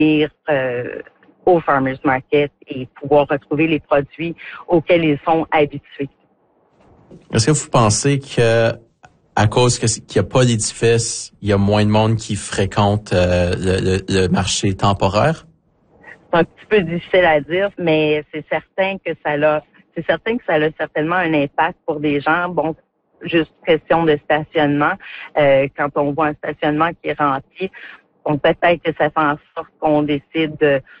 au Farmers Market et pouvoir retrouver les produits auxquels ils sont habitués. Est-ce que vous pensez que à cause qu'il n'y a pas d'édifice, il y a moins de monde qui fréquente le marché temporaire? C'est un petit peu difficile à dire, mais c'est certain que ça a certainement un impact pour des gens. Bon, juste question de stationnement. Quand on voit un stationnement qui est rempli, bon, peut-être que ça fait en sorte qu'on décide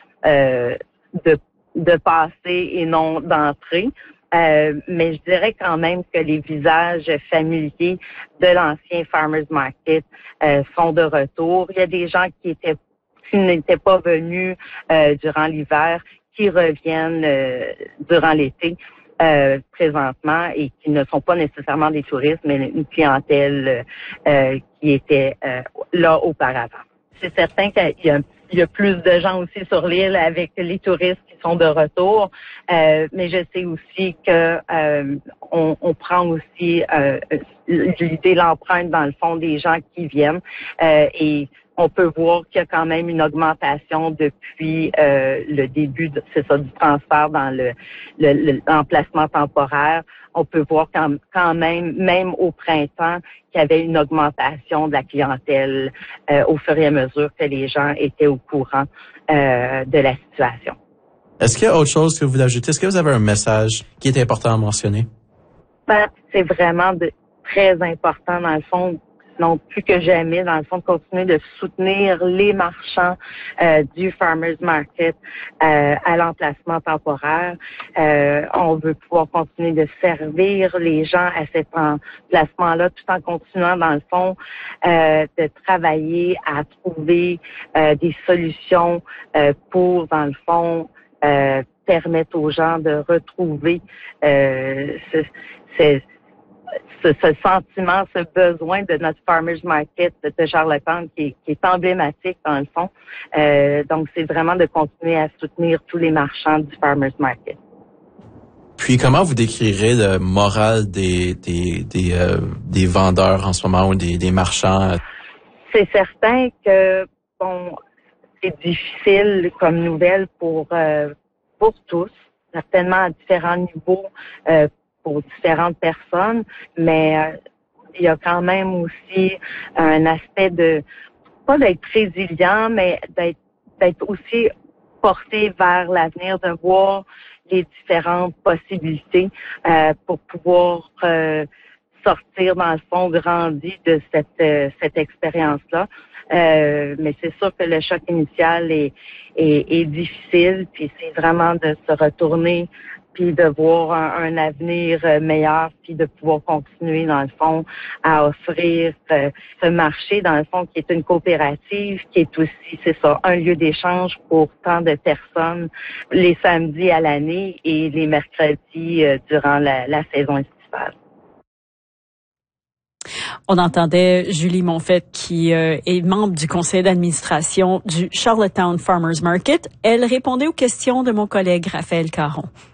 de passer et non d'entrer. Mais je dirais quand même que les visages familiers de l'ancien Farmers Market sont de retour. Il y a des gens qui n'étaient pas venus durant l'hiver, qui reviennent durant l'été présentement et qui ne sont pas nécessairement des touristes, mais une clientèle qui était là auparavant. C'est certain qu'il y a plus de gens aussi sur l'île avec les touristes qui sont de retour, mais je sais aussi que on prend aussi l'idée, l'empreinte dans le fond des gens qui viennent et on peut voir qu'il y a quand même une augmentation depuis le début du transfert dans l'emplacement temporaire. On peut voir quand même au printemps, qu'il y avait une augmentation de la clientèle au fur et à mesure que les gens étaient au courant de la situation. Est-ce qu'il y a autre chose que vous voulez ajouter? Est-ce que vous avez un message qui est important à mentionner? C'est vraiment très important dans le fond. Non, plus que jamais, dans le fond, de continuer de soutenir les marchands du Farmers Market à l'emplacement temporaire. On veut pouvoir continuer de servir les gens à cet emplacement-là, tout en continuant, dans le fond, de travailler à trouver des solutions pour, dans le fond, permettre aux gens de retrouver ce sentiment, ce besoin de notre Farmers Market de Charlottetown qui est emblématique dans le fond. Donc, c'est vraiment de continuer à soutenir tous les marchands du Farmers Market. Puis, comment vous décrirez le moral des vendeurs en ce moment ou des marchands? C'est certain que, bon, c'est difficile comme nouvelle pour tous, certainement à différents niveaux, pour différentes personnes, mais il y a quand même aussi un aspect pas d'être résilient, mais d'être aussi porté vers l'avenir, de voir les différentes possibilités pour pouvoir sortir, dans le fond, grandi de cette expérience-là. Mais c'est sûr que le choc initial est difficile, puis c'est vraiment de se retourner puis de voir un avenir meilleur, puis de pouvoir continuer, dans le fond, à offrir ce marché, dans le fond, qui est une coopérative, qui est aussi, c'est ça, un lieu d'échange pour tant de personnes, les samedis à l'année et les mercredis durant la saison estivale. On entendait Julie Monfette qui est membre du conseil d'administration du Charlottetown Farmers Market. Elle répondait aux questions de mon collègue Raphaël Caron.